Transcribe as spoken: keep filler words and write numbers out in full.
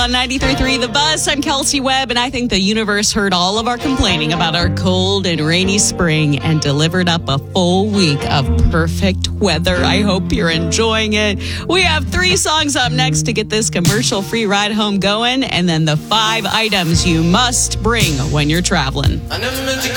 on ninety-three point three The Buzz. I'm Kelsey Webb, and I think the universe heard all of our complaining about our cold and rainy spring and delivered up a full week of perfect weather. I hope you're enjoying it. We have three songs up next to get this commercial-free ride home going, and then the five items you must bring when you're traveling. I never meant to